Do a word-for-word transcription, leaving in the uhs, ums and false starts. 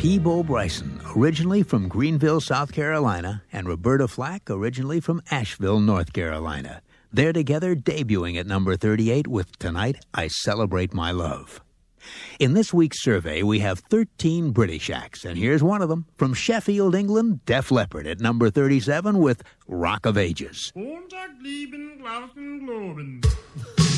Peabo Bryson, originally from Greenville, South Carolina, and Roberta Flack, originally from Asheville, North Carolina. They're together debuting at number thirty-eight with Tonight I Celebrate My Love. In this week's survey, we have thirteen British acts, and here's one of them. From Sheffield, England, Def Leppard at number thirty-seven with Rock of Ages. Montag, lieben, glauben, globen.